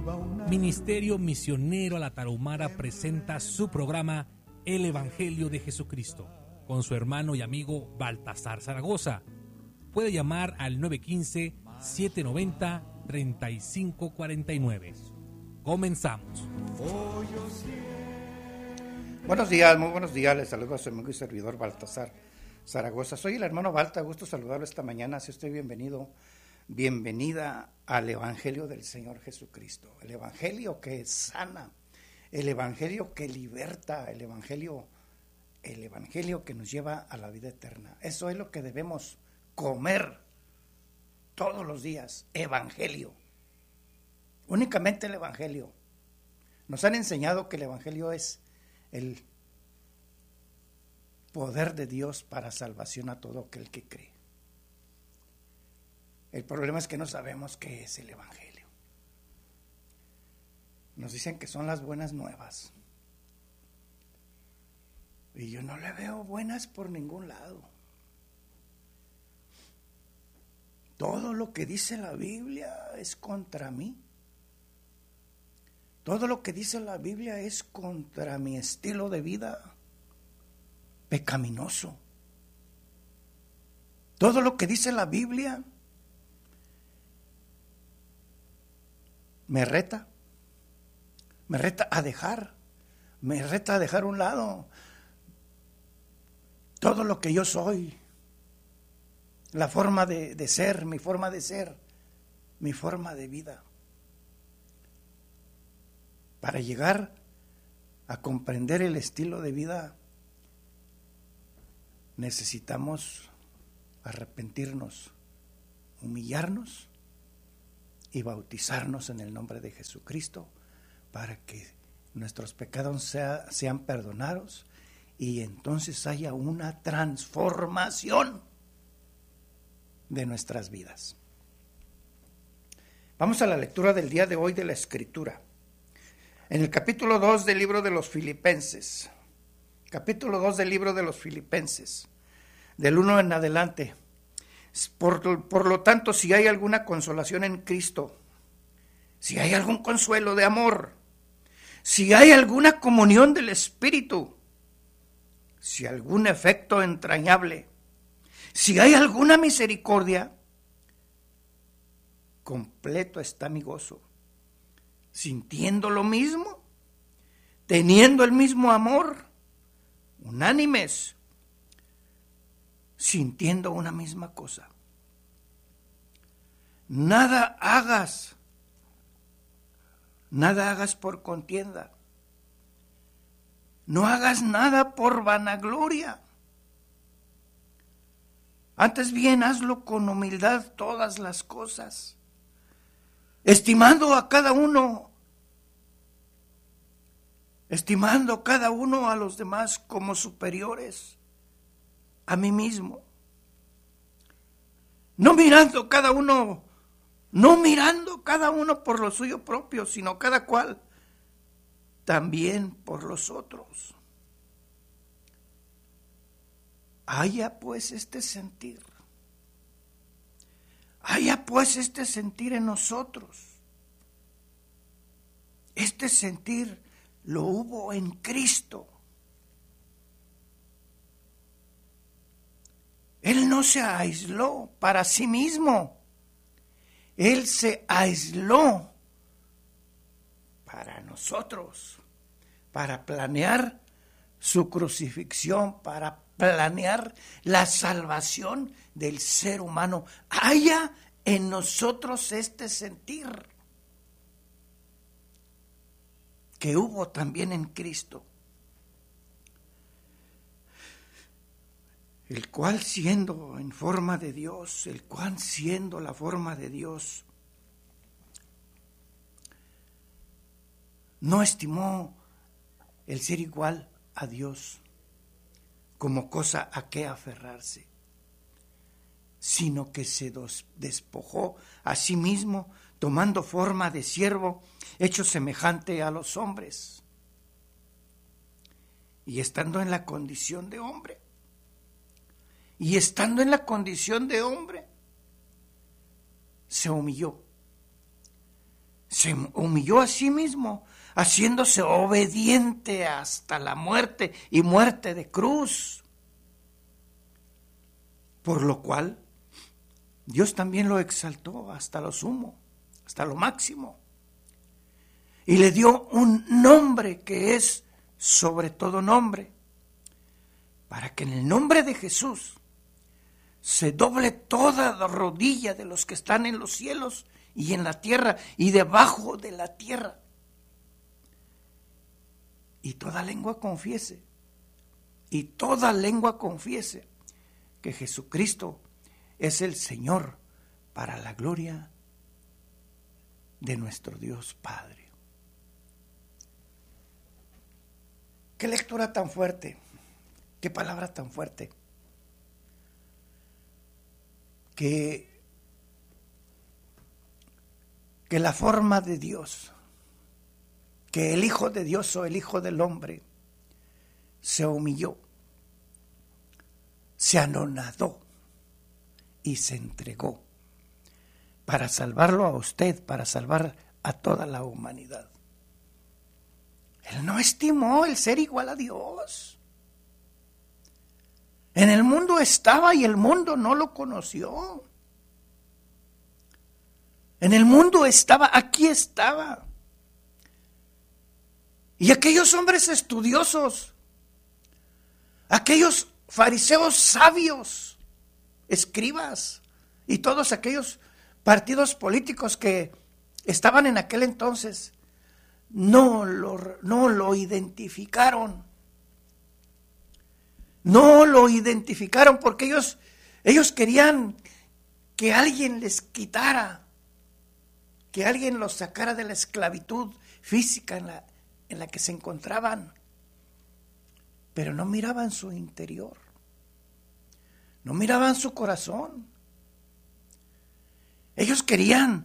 Ministerio Misionero a la Tarahumara presenta su programa El Evangelio de Jesucristo con su hermano y amigo Baltasar Zaragoza. Puede llamar al 915-790-3549. Comenzamos. Buenos días, muy buenos días. Les saludo a su amigo y servidor Baltasar Zaragoza. Soy el hermano Balta, gusto saludarlo esta mañana. Si usted bienvenida al Evangelio del Señor Jesucristo. El Evangelio que sana, el Evangelio que liberta, el Evangelio que nos lleva a la vida eterna. Eso es lo que debemos comer todos los días, Evangelio. Únicamente el Evangelio. Nos han enseñado que el Evangelio es el poder de Dios para salvación a todo aquel que cree. El problema es que no sabemos qué es el Evangelio. Nos dicen que son las buenas nuevas. Y yo no le veo buenas por ningún lado. Todo lo que dice la Biblia es contra mí. Todo lo que dice la Biblia es contra mi estilo de vida pecaminoso. Todo lo que dice la Biblia me reta a dejar a un lado todo lo que yo soy, la forma de ser, mi forma de vida, para llegar a comprender el estilo de vida. Necesitamos arrepentirnos, humillarnos y bautizarnos en el nombre de Jesucristo para que nuestros pecados sean perdonados y entonces haya una transformación de nuestras vidas. Vamos a la lectura del día de hoy de la Escritura. En el capítulo 2 del libro de los Filipenses, del 1 en adelante. Por lo tanto, si hay alguna consolación en Cristo, si hay algún consuelo de amor, si hay alguna comunión del Espíritu, si algún afecto entrañable, si hay alguna misericordia, completo está mi gozo, sintiendo lo mismo, teniendo el mismo amor, unánimes, sintiendo una misma cosa. Nada hagas por contienda. No hagas nada por vanagloria. Antes bien, hazlo con humildad todas las cosas, estimando cada uno a los demás como superiores a mí mismo, no mirando cada uno por lo suyo propio, sino cada cual también por los otros. Haya pues este sentir en nosotros. Este sentir lo hubo en Cristo. Él no se aisló para sí mismo. Él se aisló para nosotros, para planear su crucifixión, para planear la salvación del ser humano. Haya en nosotros este sentir que hubo también en Cristo, el cual siendo en forma de Dios, el cual siendo la forma de Dios, no estimó el ser igual a Dios como cosa a qué aferrarse, sino que se despojó a sí mismo, tomando forma de siervo, hecho semejante a los hombres, y estando en la condición de hombre, se humilló, se humilló a sí mismo, haciéndose obediente hasta la muerte y muerte de cruz. Por lo cual, Dios también lo exaltó hasta lo sumo, hasta lo máximo. Y le dio un nombre que es sobre todo nombre, para que en el nombre de Jesús se doble toda rodilla de los que están en los cielos y en la tierra y debajo de la tierra. Y toda lengua confiese, que Jesucristo es el Señor, para la gloria de nuestro Dios Padre. Qué lectura tan fuerte, qué palabra tan fuerte, que la forma de Dios, que el Hijo de Dios o el Hijo del Hombre se humilló, se anonadó y se entregó para salvarlo a usted, para salvar a toda la humanidad. Él no estimó el ser igual a Dios. En el mundo estaba y el mundo no lo conoció. En el mundo estaba, aquí estaba. Y aquellos hombres estudiosos, aquellos fariseos sabios, escribas y todos aquellos partidos políticos que estaban en aquel entonces, no lo identificaron. No lo identificaron porque ellos querían que alguien les quitara, que alguien los sacara de la esclavitud física en la que se encontraban. Pero no miraban su interior, no miraban su corazón. Ellos querían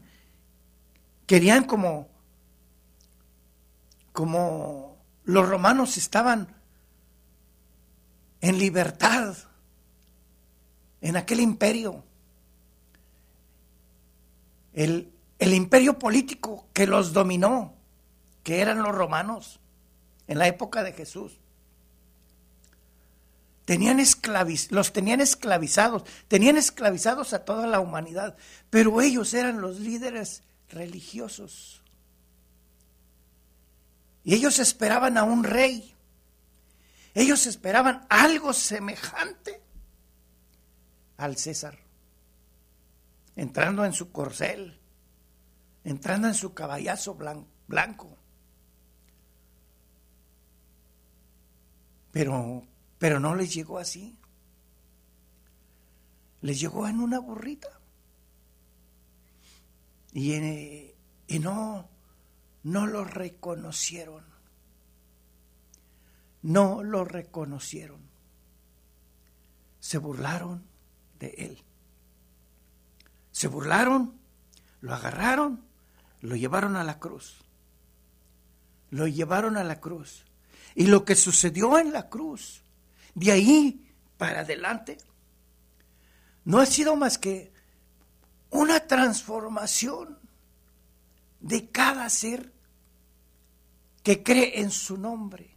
como los romanos estaban en libertad en aquel imperio, el imperio político que los dominó, que eran los romanos en la época de Jesús. Los tenían esclavizados a toda la humanidad, pero ellos eran los líderes religiosos. Y ellos esperaban a un rey. Ellos esperaban algo semejante al César, entrando en su corcel, entrando en su caballazo blanco. Pero no les llegó así. Les llegó en una burrita. Y no lo reconocieron. No lo reconocieron. Se burlaron de él. Se burlaron, lo agarraron, lo llevaron a la cruz. Lo llevaron a la cruz. Y lo que sucedió en la cruz, de ahí para adelante, no ha sido más que una transformación de cada ser que cree en su nombre.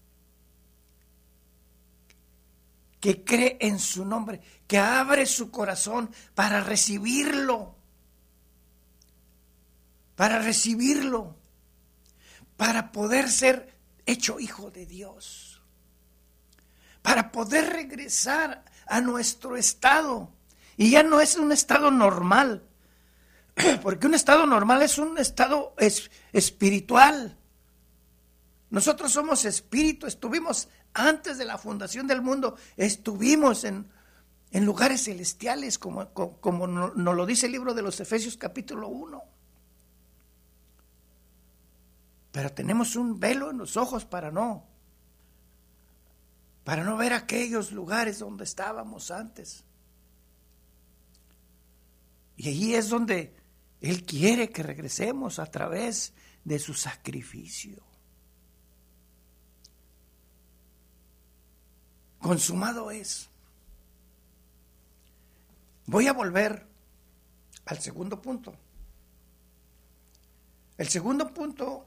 Que cree en su nombre, que abre su corazón para recibirlo, para poder ser hecho hijo de Dios, para poder regresar a nuestro estado. Y ya no es un estado normal, porque un estado normal es un estado espiritual. Nosotros somos espíritu, estuvimos antes de la fundación del mundo, estuvimos en lugares celestiales, como nos lo dice el libro de los Efesios capítulo 1. Pero tenemos un velo en los ojos para no ver aquellos lugares donde estábamos antes. Y allí es donde Él quiere que regresemos a través de su sacrificio. Consumado es. Voy a volver al segundo punto. El segundo punto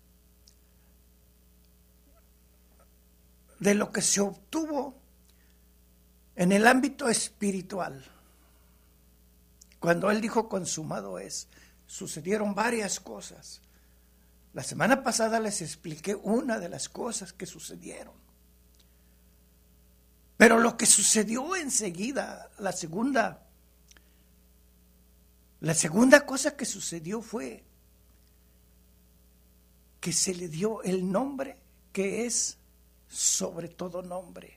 de lo que se obtuvo en el ámbito espiritual. Cuando él dijo consumado es, sucedieron varias cosas. La semana pasada les expliqué una de las cosas que sucedieron. Pero lo que sucedió enseguida, la segunda cosa que sucedió fue que se le dio el nombre que es sobre todo nombre.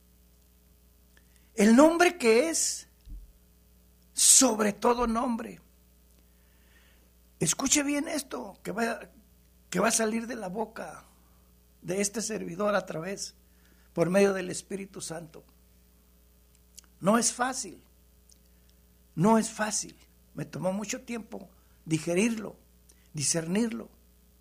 El nombre que es sobre todo nombre. Escuche bien esto que va a salir de la boca de este servidor por medio del Espíritu Santo. No es fácil. Me tomó mucho tiempo digerirlo, discernirlo.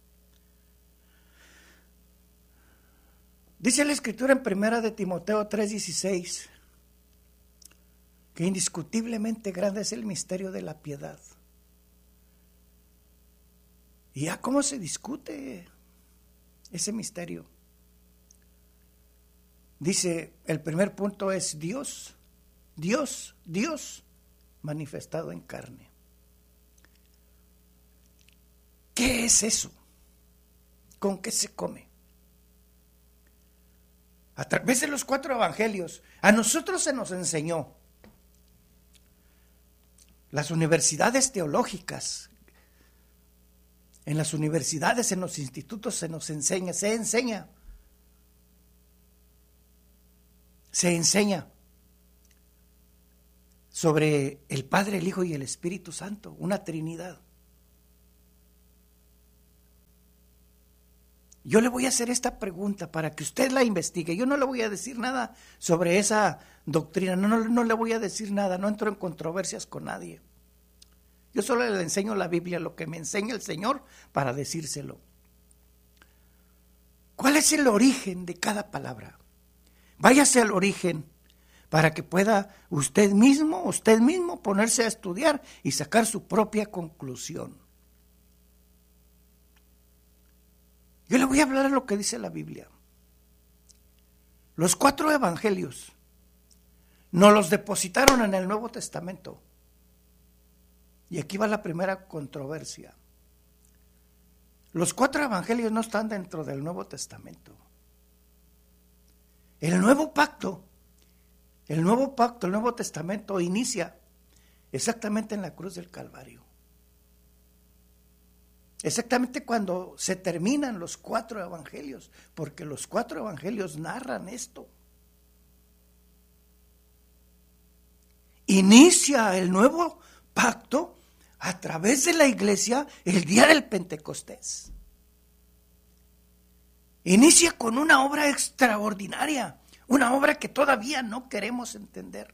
Dice la Escritura en 1 de Timoteo 3:16 que indiscutiblemente grande es el misterio de la piedad. ¿Y ya cómo se discute ese misterio? Dice, el primer punto es Dios manifestado en carne. ¿Qué es eso? ¿Con qué se come? A través de los 4 evangelios, a nosotros se nos enseñó. Las universidades teológicas, en las universidades, en los institutos se enseña sobre el Padre, el Hijo y el Espíritu Santo, una Trinidad. Yo le voy a hacer esta pregunta para que usted la investigue. Yo no le voy a decir nada sobre esa doctrina, no le voy a decir nada, no entro en controversias con nadie. Yo solo le enseño la Biblia, lo que me enseña el Señor para decírselo. ¿Cuál es el origen de cada palabra? Váyase al origen para que pueda usted mismo ponerse a estudiar y sacar su propia conclusión. Yo le voy a hablar de lo que dice la Biblia. Los 4 evangelios nos los depositaron en el Nuevo Testamento. Y aquí va la primera controversia. Los 4 evangelios no están dentro del Nuevo Testamento. El Nuevo Testamento inicia exactamente en la cruz del Calvario. Exactamente cuando se terminan los 4 evangelios, porque los 4 evangelios narran esto. Inicia el nuevo pacto a través de la iglesia el día del Pentecostés. Inicia con una obra extraordinaria, una obra que todavía no queremos entender.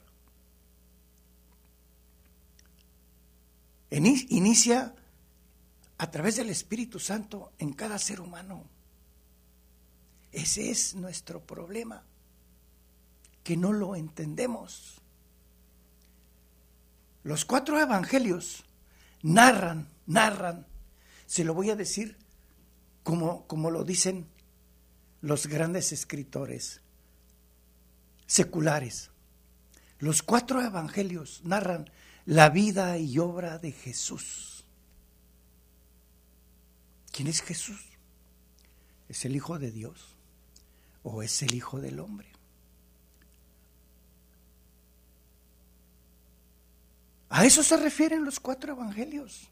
Inicia a través del Espíritu Santo en cada ser humano. Ese es nuestro problema, que no lo entendemos. Los 4 evangelios narran, se lo voy a decir como lo dicen los grandes escritores seculares. Los 4 evangelios narran la vida y obra de Jesús. ¿Quién es Jesús? ¿Es el Hijo de Dios o es el Hijo del Hombre? A eso se refieren los 4 evangelios.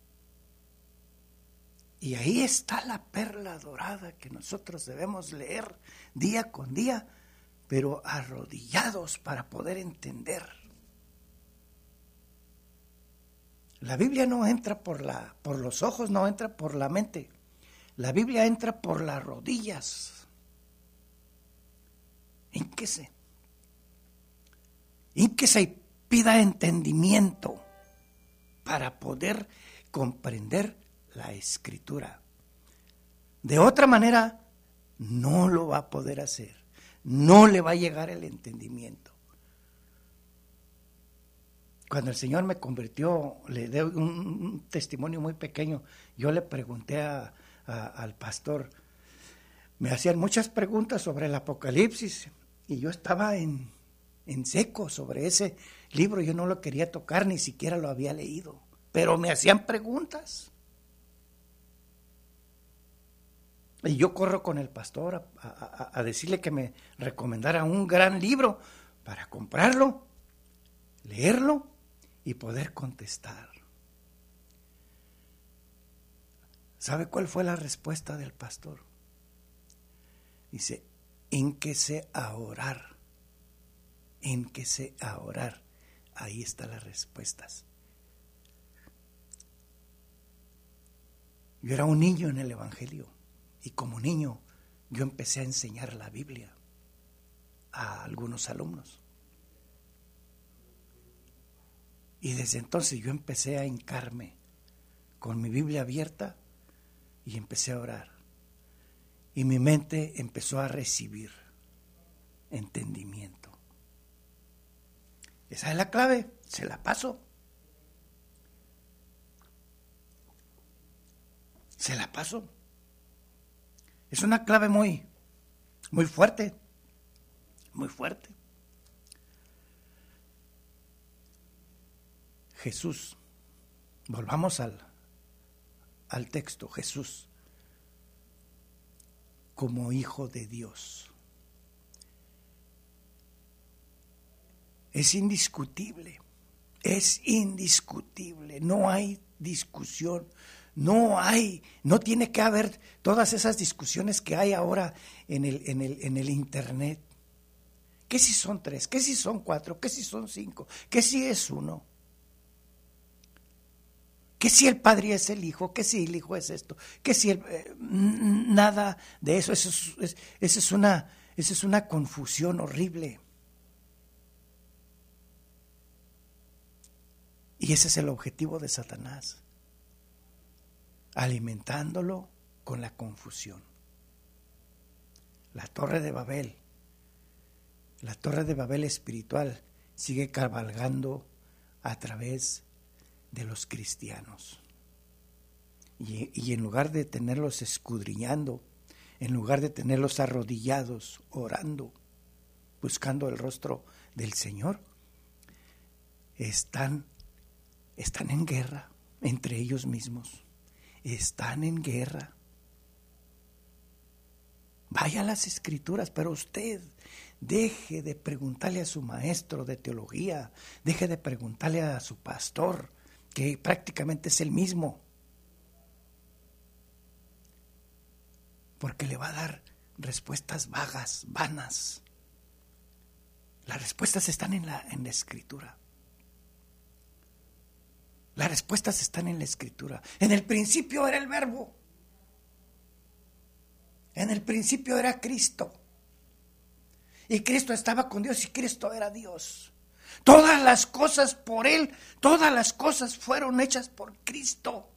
Y ahí está la perla dorada que nosotros debemos leer día con día, pero arrodillados para poder entender. La Biblia no entra por los ojos, no entra por la mente. La Biblia entra por las rodillas. Hínquese y pida entendimiento para poder comprender la Escritura. De otra manera, no lo va a poder hacer. No le va a llegar el entendimiento. cuando el Señor me convirtió, le doy un testimonio muy pequeño. Yo le pregunté al pastor, me hacían muchas preguntas sobre el Apocalipsis y yo estaba en seco sobre ese libro. Yo no lo quería tocar, ni siquiera lo había leído, pero me hacían preguntas. Y yo corro con el pastor a decirle que me recomendara un gran libro para comprarlo, leerlo y poder contestar. ¿Sabe cuál fue la respuesta del pastor? Dice, hínquese a orar, hínquese a orar. Ahí están las respuestas. Yo era un niño en el Evangelio y como niño yo empecé a enseñar la Biblia a algunos alumnos. Y desde entonces yo empecé a hincarme con mi Biblia abierta y empecé a orar. Y mi mente empezó a recibir entendimiento. Esa es la clave, se la paso. Se la paso. Es una clave muy fuerte, muy fuerte. Jesús, volvamos al texto, Jesús como hijo de Dios. Es indiscutible, no hay discusión, no tiene que haber todas esas discusiones que hay ahora en el internet. ¿Qué si son 3? ¿Qué si son 4? ¿Qué si son 5? ¿Qué si es 1? ¿Qué si el Padre es el Hijo? ¿Qué si el Hijo es esto? ¿Qué si nada de eso? Esa es una confusión horrible. Y ese es el objetivo de Satanás, alimentándolo con la confusión. La Torre de Babel espiritual sigue cabalgando a través de los cristianos. Y en lugar de tenerlos escudriñando, en lugar de tenerlos arrodillados, orando, buscando el rostro del Señor, están en guerra entre ellos mismos. Están en guerra. Vaya a las Escrituras, pero usted deje de preguntarle a su maestro de teología, deje de preguntarle a su pastor, que prácticamente es el mismo, porque le va a dar respuestas vagas, vanas. Las respuestas están en la Escritura. Las respuestas están en la Escritura. En el principio era el Verbo. En el principio era Cristo. Y Cristo estaba con Dios y Cristo era Dios. Todas las cosas por Él, todas las cosas fueron hechas por Cristo.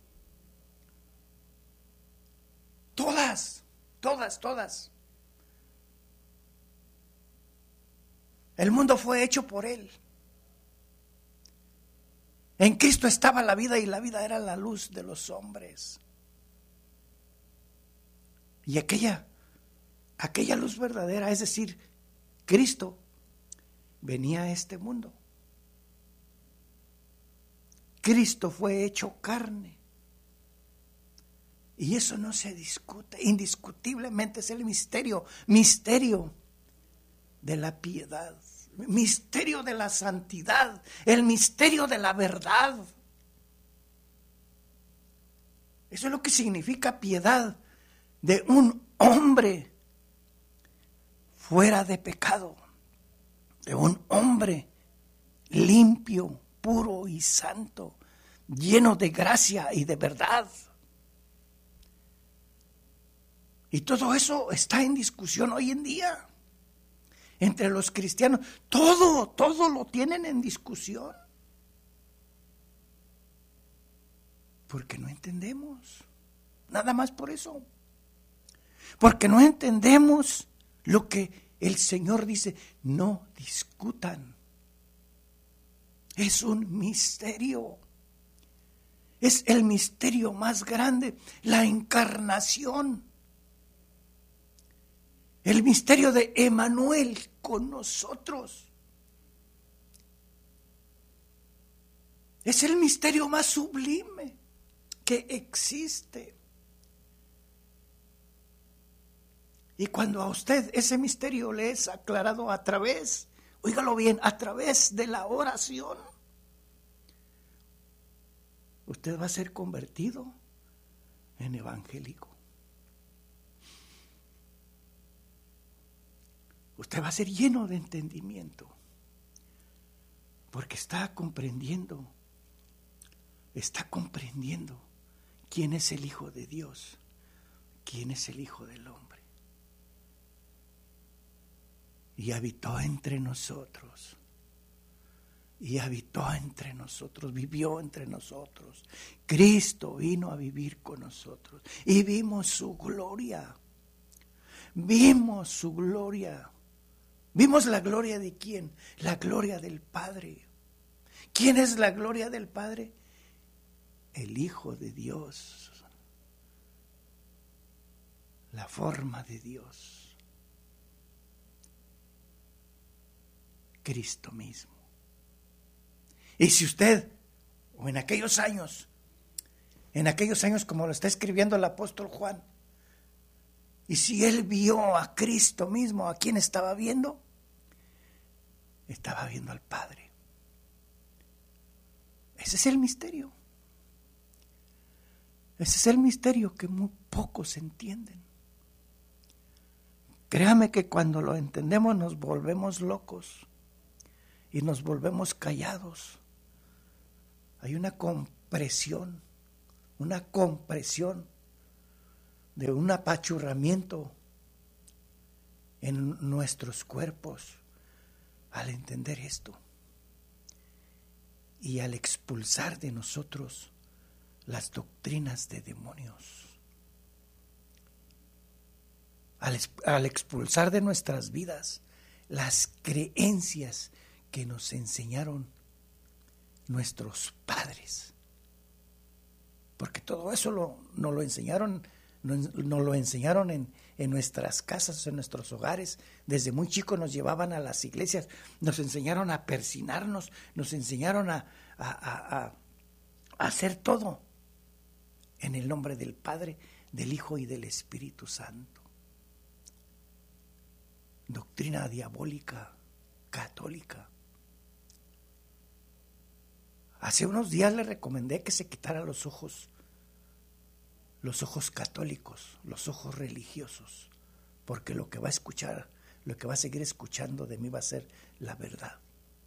Todas. El mundo fue hecho por Él. En Cristo estaba la vida y la vida era la luz de los hombres. Y aquella luz verdadera, es decir, Cristo, venía a este mundo. Cristo fue hecho carne. Y eso no se discute. Indiscutiblemente es el misterio de la piedad. Misterio de la santidad, el misterio de la verdad. Eso es lo que significa piedad de un hombre fuera de pecado, de un hombre limpio, puro y santo, lleno de gracia y de verdad. Y todo eso está en discusión hoy en día. Entre los cristianos, todo lo tienen en discusión. Porque no entendemos. Nada más por eso. Porque no entendemos lo que el Señor dice. No discutan. Es un misterio. Es el misterio más grande, la encarnación. El misterio de Emmanuel con nosotros. Es el misterio más sublime que existe. Y cuando a usted ese misterio le es aclarado a través, óigalo bien, a través de la oración, usted va a ser convertido en evangélico. Usted va a ser lleno de entendimiento, porque está comprendiendo quién es el Hijo de Dios, quién es el Hijo del Hombre. Y habitó entre nosotros, vivió entre nosotros. Cristo vino a vivir con nosotros y vimos su gloria. Vimos la gloria de ¿quién? La gloria del Padre. ¿Quién es la gloria del Padre? El Hijo de Dios. La forma de Dios. Cristo mismo. Y si usted, o en aquellos años como lo está escribiendo el apóstol Juan, y si él vio a Cristo mismo, ¿a quién estaba viendo? Estaba viendo al Padre. Ese es el misterio. Ese es el misterio que muy pocos entienden. Créame que cuando lo entendemos nos volvemos locos y nos volvemos callados. Hay una compresión de un apachurramiento en nuestros cuerpos al entender esto y al expulsar de nosotros las doctrinas de demonios, al expulsar de nuestras vidas las creencias que nos enseñaron nuestros padres, porque todo eso nos lo enseñaron en nuestras casas, en nuestros hogares. Desde muy chicos nos llevaban a las iglesias, nos enseñaron a persinarnos, nos enseñaron a hacer todo en el nombre del Padre, del Hijo y del Espíritu Santo. Doctrina diabólica, católica. Hace unos días le recomendé que se quitara los ojos católicos, los ojos religiosos, porque lo que va a seguir escuchando de mí va a ser la verdad.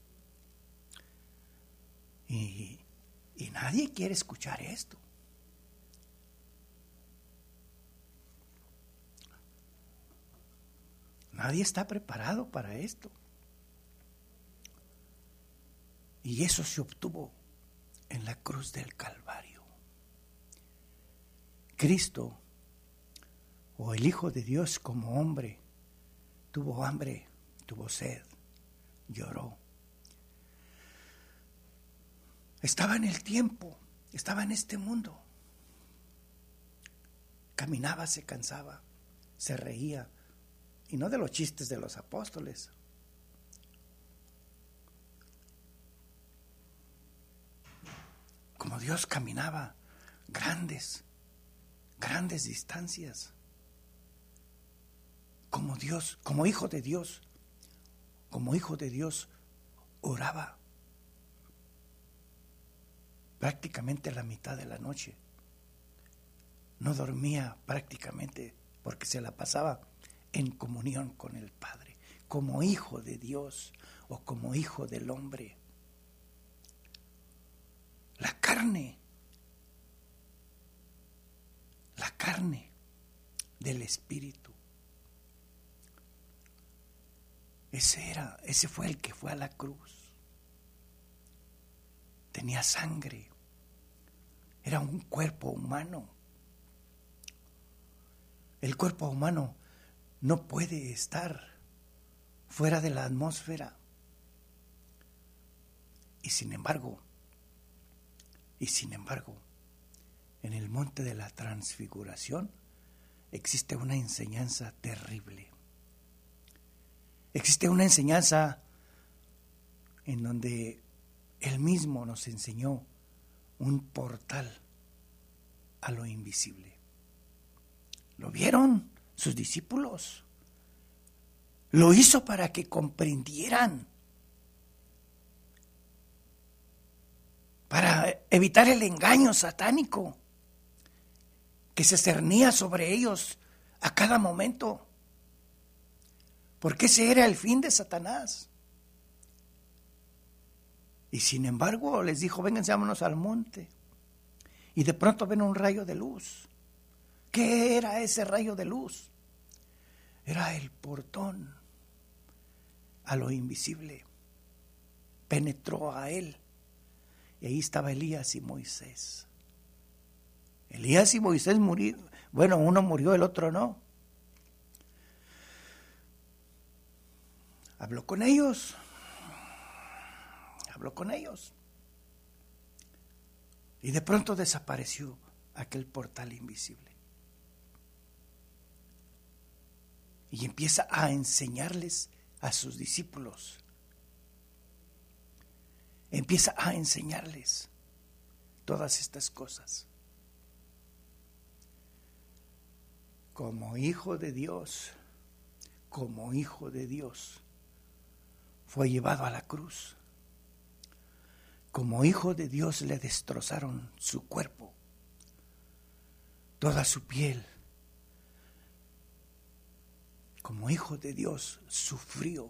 Y nadie quiere escuchar esto. Nadie está preparado para esto. Y eso se obtuvo en la cruz del Calvario. Cristo, o el Hijo de Dios como hombre, tuvo hambre, tuvo sed, lloró. Estaba en el tiempo, estaba en este mundo. Caminaba, se cansaba, se reía, y no de los chistes de los apóstoles. Como Dios caminaba grandes distancias. Como Dios, como hijo de Dios, oraba prácticamente la mitad de la noche. No dormía prácticamente porque se la pasaba en comunión con el Padre, como hijo de Dios o como hijo del hombre. La carne del Espíritu. Ese fue el que fue a la cruz. Tenía sangre. Era un cuerpo humano. El cuerpo humano no puede estar fuera de la atmósfera. Y sin embargo, en el monte de la transfiguración existe una enseñanza terrible. Existe una enseñanza en donde Él mismo nos enseñó un portal a lo invisible. ¿Lo vieron sus discípulos? Lo hizo para que comprendieran, para evitar el engaño satánico que se cernía sobre ellos a cada momento. Porque ese era el fin de Satanás. Y sin embargo les dijo, vénganse, vámonos al monte. Y de pronto ven un rayo de luz. ¿Qué era ese rayo de luz? Era el portón a lo invisible. Penetró a él. Y ahí estaba Elías y Moisés. Elías y Moisés murieron. Bueno, uno murió, el otro no. Habló con ellos. Y de pronto desapareció aquel portal invisible. Y empieza a enseñarles a sus discípulos. Empieza a enseñarles todas estas cosas. Como hijo de Dios, fue llevado a la cruz. Como hijo de Dios le destrozaron su cuerpo, toda su piel. Como hijo de Dios sufrió,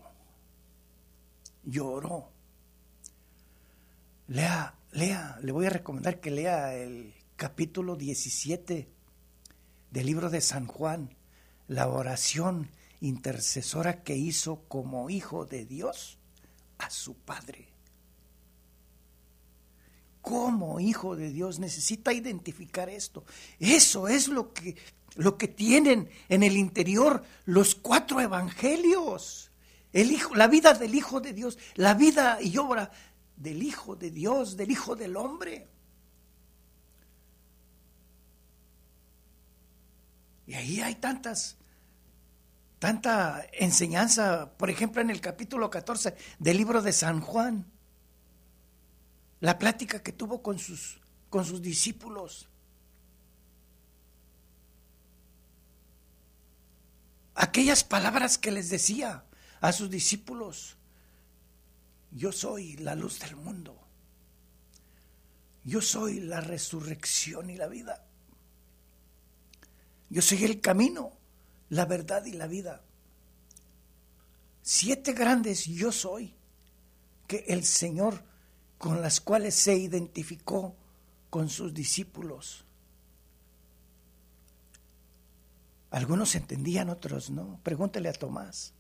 lloró. Lea, le voy a recomendar que lea el capítulo 17 del libro de San Juan, la oración intercesora que hizo como hijo de Dios a su Padre. Como hijo de Dios necesita identificar esto. Eso es lo que tienen en el interior los 4 evangelios. La vida del Hijo de Dios, la vida y obra del Hijo de Dios, del Hijo del Hombre. Y ahí hay tanta enseñanza, por ejemplo en el capítulo 14 del libro de San Juan, la plática que tuvo con sus discípulos. Aquellas palabras que les decía a sus discípulos: yo soy la luz del mundo, yo soy la resurrección y la vida, yo soy el camino, la verdad y la vida. 7 grandes yo soy que el Señor, con las cuales se identificó con sus discípulos. Algunos entendían, otros no. Pregúntele a Tomás,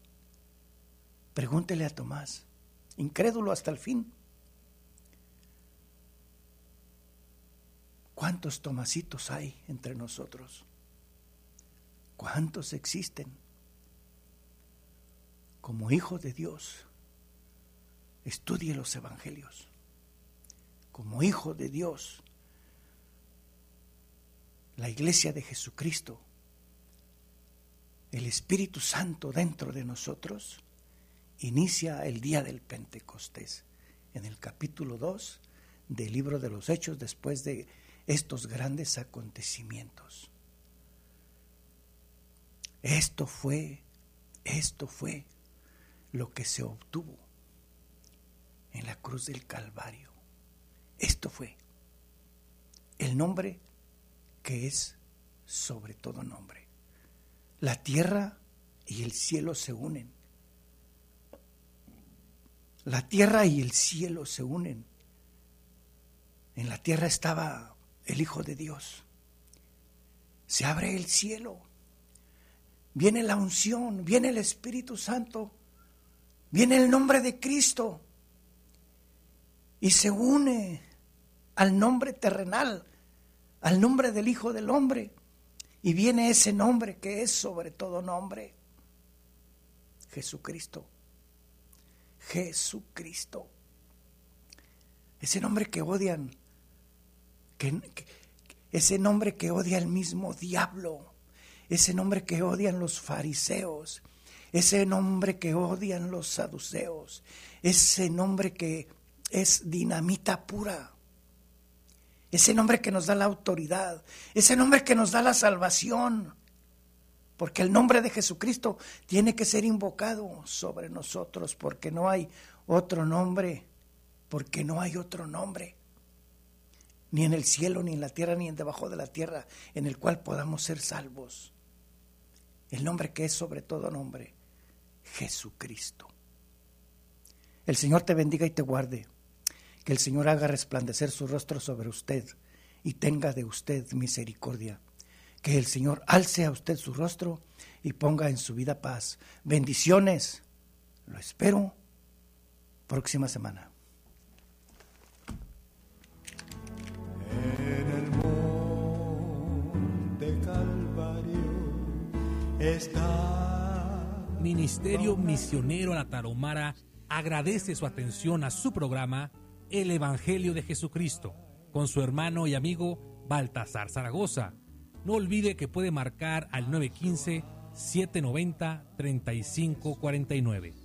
incrédulo hasta el fin. ¿Cuántos Tomasitos hay entre nosotros? ¿Cuántos existen? Como hijo de Dios, estudie los evangelios. Como hijo de Dios, la iglesia de Jesucristo, el Espíritu Santo dentro de nosotros, inicia el día del Pentecostés, en el capítulo 2 del libro de los Hechos, después de estos grandes acontecimientos. Esto fue lo que se obtuvo en la cruz del Calvario. Esto fue el nombre que es sobre todo nombre. La tierra y el cielo se unen. La tierra y el cielo se unen. En la tierra estaba el Hijo de Dios. Se abre el cielo. Viene la unción, viene el Espíritu Santo, viene el nombre de Cristo y se une al nombre terrenal, al nombre del Hijo del Hombre, y viene ese nombre que es sobre todo nombre: Jesucristo. Jesucristo. ese nombre que odian, ese nombre que odia el mismo diablo, ese nombre que odian los fariseos, ese nombre que odian los saduceos, ese nombre que es dinamita pura, ese nombre que nos da la autoridad, ese nombre que nos da la salvación, porque el nombre de Jesucristo tiene que ser invocado sobre nosotros, porque no hay otro nombre, ni en el cielo, ni en la tierra, ni en debajo de la tierra, en el cual podamos ser salvos. El nombre que es sobre todo nombre, Jesucristo. El Señor te bendiga y te guarde. Que el Señor haga resplandecer su rostro sobre usted y tenga de usted misericordia. Que el Señor alce a usted su rostro y ponga en su vida paz. Bendiciones. Lo espero próxima semana. En el monte Calvario está. Ministerio Misionero a la Tarahumara agradece su atención a su programa El Evangelio de Jesucristo con su hermano y amigo Baltasar Zaragoza. No olvide que puede marcar al 915-790-3549.